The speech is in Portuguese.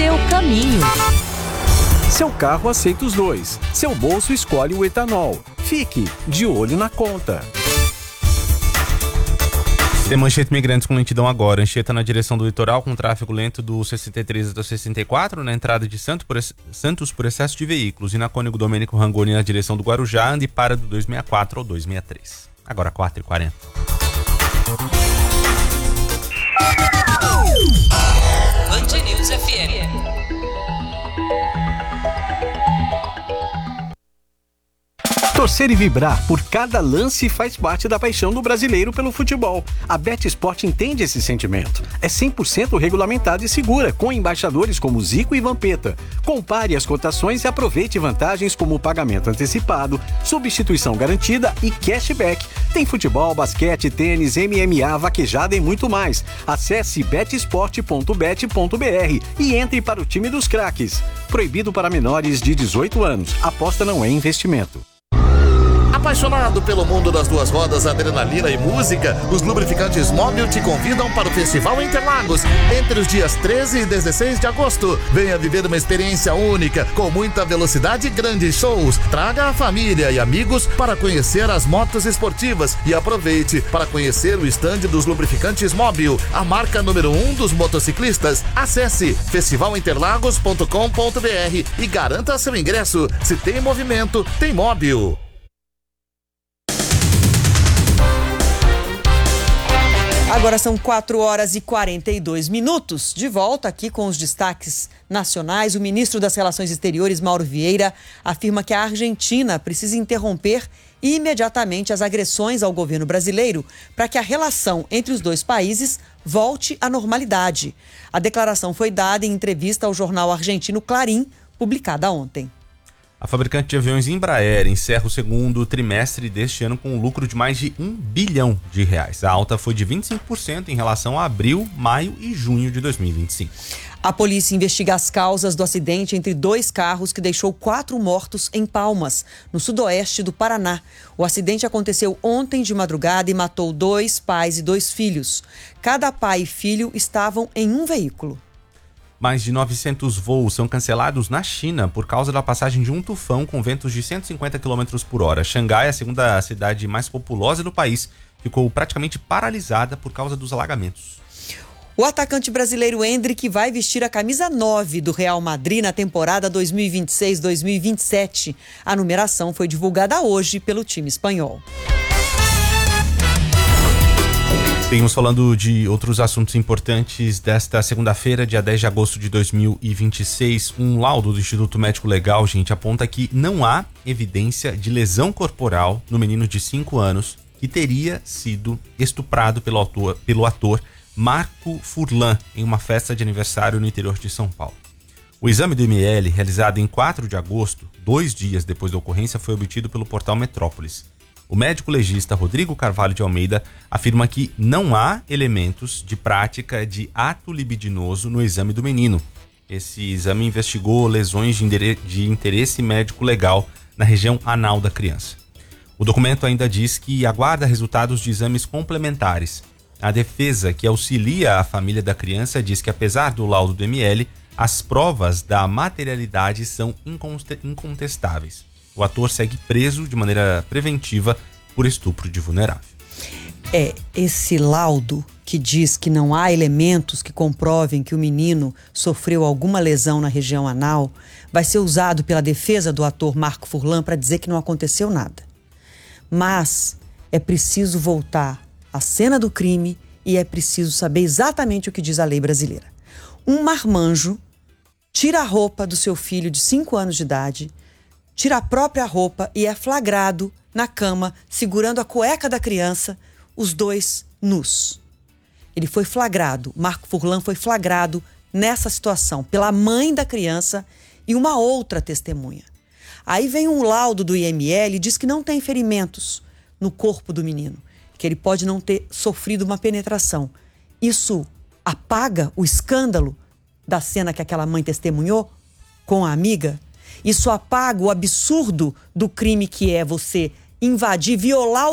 seu caminho. Seu carro aceita os dois. Seu bolso escolhe o etanol. Fique de olho na conta. Tem Anchieta Imigrantes com lentidão agora. Anchieta na direção do litoral com tráfego lento do 63 até o 64, na entrada de Santos por excesso de veículos. E na Cônigo Domênico Rangoni na direção do Guarujá, anda e para do 264 ao 263. Agora 4h40. Band News FM. Torcer e vibrar por cada lance faz parte da paixão do brasileiro pelo futebol. A BetSport entende esse sentimento. É 100% regulamentada e segura, com embaixadores como Zico e Vampeta. Compare as cotações e aproveite vantagens como pagamento antecipado, substituição garantida e cashback. Tem futebol, basquete, tênis, MMA, vaquejada e muito mais. Acesse betsport.bet.br e entre para o time dos craques. Proibido para menores de 18 anos. Aposta não é investimento. Apaixonado pelo mundo das duas rodas, adrenalina e música, os lubrificantes Móbil te convidam para o Festival Interlagos entre os dias 13 e 16 de agosto. Venha viver uma experiência única, com muita velocidade e grandes shows. Traga a família e amigos para conhecer as motos esportivas e aproveite para conhecer o estande dos lubrificantes Móbil, a marca número 1 dos motociclistas. Acesse festivalinterlagos.com.br e garanta seu ingresso. Se tem movimento, tem Móbil. Agora são 4h42. De volta aqui com os destaques nacionais. O ministro das Relações Exteriores, Mauro Vieira, afirma que a Argentina precisa interromper imediatamente as agressões ao governo brasileiro para que a relação entre os dois países volte à normalidade. A declaração foi dada em entrevista ao jornal argentino Clarín, publicada ontem. A fabricante de aviões Embraer encerra o segundo trimestre deste ano com um lucro de mais de R$1 bilhão. A alta foi de 25% em relação a abril, maio e junho de 2025. A polícia investiga as causas do acidente entre dois carros que deixou 4 mortos em Palmas, no sudoeste do Paraná. O acidente aconteceu ontem de madrugada e matou 2 pais e 2 filhos. Cada pai e filho estavam em um veículo. Mais de 900 voos são cancelados na China por causa da passagem de um tufão com ventos de 150 km por hora. Xangai, a segunda cidade mais populosa do país, ficou praticamente paralisada por causa dos alagamentos. O atacante brasileiro Endrick vai vestir a camisa 9 do Real Madrid na temporada 2026-2027. A numeração foi divulgada hoje pelo time espanhol. Seguimos falando de outros assuntos importantes desta segunda-feira, dia 10 de agosto de 2026. Um laudo do Instituto Médico Legal, aponta que não há evidência de lesão corporal no menino de 5 anos que teria sido estuprado pelo ator Marco Furlan em uma festa de aniversário no interior de São Paulo. O exame do ML, realizado em 4 de agosto, 2 dias depois da ocorrência, foi obtido pelo portal Metrópolis. O médico legista Rodrigo Carvalho de Almeida afirma que não há elementos de prática de ato libidinoso no exame do menino. Esse exame investigou lesões de interesse médico legal na região anal da criança. O documento ainda diz que aguarda resultados de exames complementares. A defesa, que auxilia a família da criança, diz que apesar do laudo do ML, as provas da materialidade são incontestáveis. O ator segue preso de maneira preventiva por estupro de vulnerável. Esse laudo que diz que não há elementos que comprovem que o menino sofreu alguma lesão na região anal vai ser usado pela defesa do ator Marco Furlan para dizer que não aconteceu nada. Mas é preciso voltar à cena do crime e é preciso saber exatamente o que diz a lei brasileira. Um marmanjo tira a roupa do seu filho de 5 anos de idade, tira a própria roupa e é flagrado na cama, segurando a cueca da criança, os dois nus. Ele foi flagrado, Marco Furlan foi flagrado nessa situação pela mãe da criança e uma outra testemunha. Aí vem um laudo do IML e diz que não tem ferimentos no corpo do menino, que ele pode não ter sofrido uma penetração. Isso apaga o escândalo da cena que aquela mãe testemunhou com a amiga? Isso apaga o absurdo do crime que é você invadir, violar